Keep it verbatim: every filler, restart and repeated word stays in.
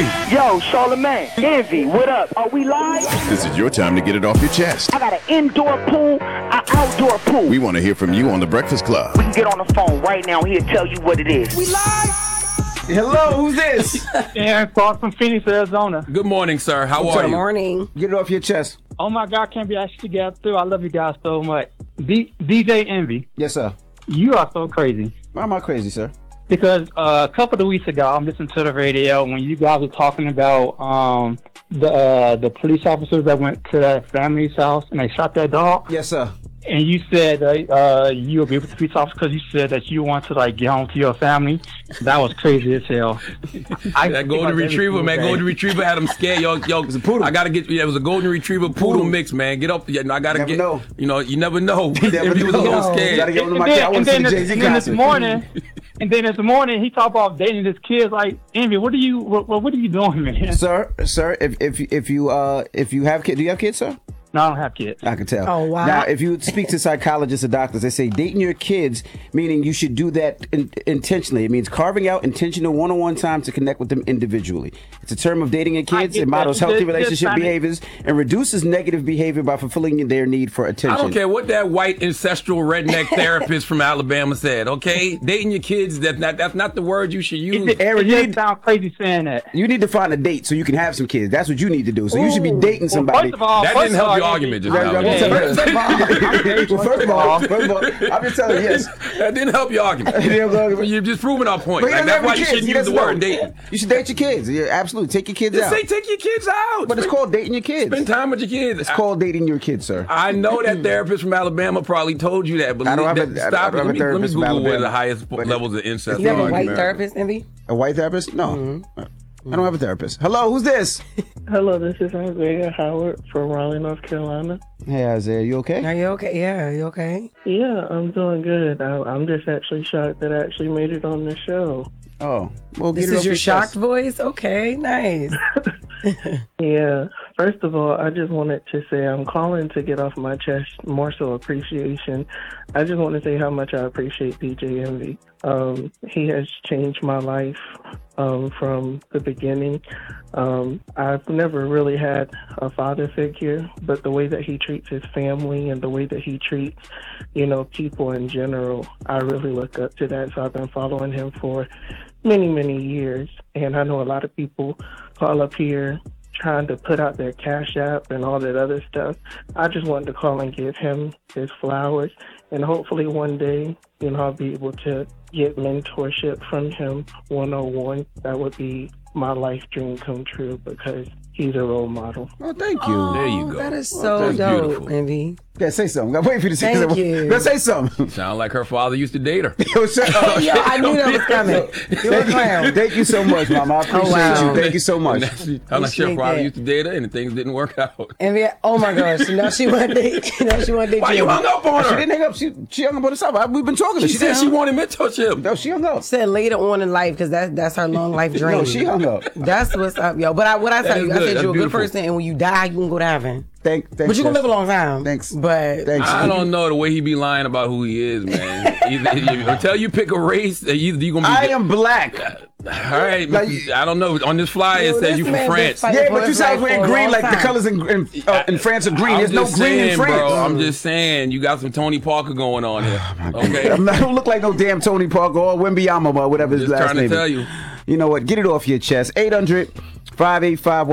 Yo, Charlamagne, Envy, what up? Are we live? This is your time to get it off your chest. I got an indoor pool, an outdoor pool. We want to hear from you on The Breakfast Club. We can get on the phone right now. He'll tell you what it is. We live? Hello, who's this? Aaron Clark from Phoenix, Arizona. Good morning, sir. How are Good you? morning. Get it off your chest. Oh my God, can't be asked to get through. I love you guys so much. D- DJ Envy, Yes, sir. you are so crazy. Why am I crazy, sir? Because uh, a couple of weeks ago, I'm listening to the radio when you guys were talking about um, the uh, the police officers that went to that family's house and they shot that dog. Yes, sir. And you said uh, uh, you would be with the police officer because you said that you want to like get home to your family. That was crazy as hell. I That golden retriever, man. Golden retriever had him scared. Yo, yo, It's a poodle. I gotta get. Yeah, it was a golden retriever poodle, Poodle. mix, man. Get up. Yeah, I gotta Never get. know. You know, you never know. You never If he was a know. little Gotta scared. give him to And my then, kid. I want and to see then, the this, Jay-Z and then this concert. morning, and then this morning he talked about dating his kids. Like, Envy, what are you? What, what are you doing, man? Sir, sir, if if if you uh if you have kids, do you have kids, sir? No, I don't have kids. I can tell. Oh, wow. Now, if you speak to psychologists or doctors, they say dating your kids, meaning you should do that in, intentionally. It means carving out intentional one-on-one time to connect with them individually. It's a term of dating your I kids. get It models that. healthy Just- relationship just trying to- behaviors and reduces negative behavior by fulfilling their need for attention. I don't care what that white ancestral redneck therapist from Alabama said. Okay, dating your kids. That's not. That's not the word you should use. It, Aaron, it you just need- sounds crazy saying that. You need to find a date so you can have some kids. That's what you need to do. So you should be Ooh. dating Well, somebody. first of all, That first didn't of help all, your Envy- argument just Right, now. right, Yeah, right. yeah. First of all, well, first of all, first of all, I'm just telling you, yes. That didn't help your argument. Didn't help the argument. You're just proving our point. But he Like, doesn't that's have why any you kids. shouldn't He use the doesn't word know. dating. You should date your kids. Yeah, absolutely. Take your kids Just out. say take your kids out. But it's called dating your kids. Spend time with your kids. It's called dating your kids, sir. I know that therapist from Alabama probably told you that, but I don't have that- a- I stop don't it. have Let a me, let me therapist from Google where Alabama, the highest but- levels of incest You have are a in white America. therapist, Envy? A white therapist? No. Mm-hmm. I don't have a therapist. Hello, who's this? Hello, this is Isaiah Howard from Raleigh, North Carolina. Hey, Isaiah, you okay? Are you okay? Yeah, are you okay? Yeah, I'm doing good. I, I'm just actually shocked that I actually made it on the show. Oh, well, get This it is off your chest. shocked voice? Okay, nice. Yeah, first of all, I just wanted to say I'm calling to get off my chest more so appreciation. I just want to say how much I appreciate D J Envy. Um, he has changed my life um, from the beginning. Um, I've never really had a father figure, but the way that he treats his family and the way that he treats, you know, people in general, I really look up to that. So I've been following him for many, many years. And I know a lot of people call up here trying to put out their Cash App and all that other stuff. I just wanted to call and give him his flowers. And hopefully one day, you know, I'll be able to get mentorship from him one-on-one. That would be my life dream come true because he's a role model. Oh, thank you. There you go. That is so That's dope, beautiful. Envy. Yeah, say something. I'm waiting for you to say Thank something. you. Let's say something. Sound like her father used to date her. Yo, sir. Yo, I knew that was coming. You a clown. Thank you so much, Mama. I appreciate wow. you. Thank you so much. Sound like her Appreciate father that. used to date her and things didn't work out. Envy, oh my gosh, now she want to date. Now she want to date Why you hung up on She her? didn't hang up. She, she hung up on herself. I- We've been talking. to She her. said didn't she hang up. wanted mentorship. No, she hung up. Said later on in life because that, that's her long life dream. No, she hung up. That's what's up, yo. But I, what I That tell is you, I good. said That's you're a good beautiful. person, and when you die, you can go to heaven. Thank, thanks. But you're gonna Jess. live a long time. Thanks. But Thanks. I don't know the way he be lying about who he is, man. Either, until you pick a race, either you gonna be. I am black. All right, Like- I don't know. On this flyer, Yo, it says this you from man been France. fighting Yeah, for but you his sound life wearing for a green long like the time. colors in in, uh, in France are green. I'm There's no just green saying, in France. bro. I'm just saying, you got some Tony Parker going on here. Okay, I'm not, I don't look like no damn Tony Parker or Wembyama or whatever his just last trying to name tell is. you. You know what? Get it off your chest. eight hundred, five eight five